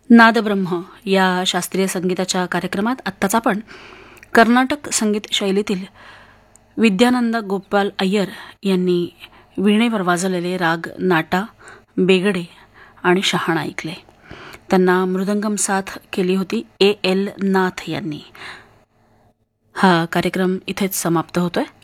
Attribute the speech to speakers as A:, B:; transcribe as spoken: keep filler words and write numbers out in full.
A: नादब्रह्म या शास्त्रीय संगीताच्या कार्यक्रमात आत्ताच आपण कर्नाटक संगीत शैलीतील विद्यानंद गोपाल अय्यर यांनी वीणेवर वाजवलेले राग नाटा, बेगडे आणि शहाणा ऐकले. त्यांना मृदंगम साथ केली होती ए एल नाथ यांनी. हा कार्यक्रम इथेच समाप्त होतोय.